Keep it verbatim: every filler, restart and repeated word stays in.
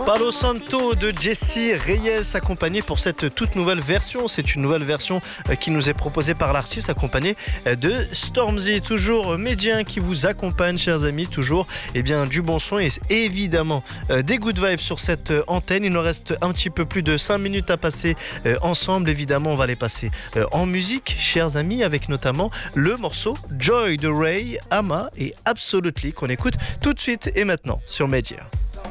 Palo Santo de Jesse Reyes, accompagné pour cette toute nouvelle version. C'est une nouvelle version qui nous est proposée par l'artiste, accompagné de Stormzy. Toujours Médien qui vous accompagne, chers amis. Toujours eh bien, du bon son et évidemment des good vibes sur cette antenne. Il nous reste un petit peu plus de cinq minutes à passer ensemble. Évidemment, on va les passer en musique, chers amis, avec notamment le morceau Joy de Ray, Ama et Absolutely qu'on écoute tout de suite et maintenant sur Médien.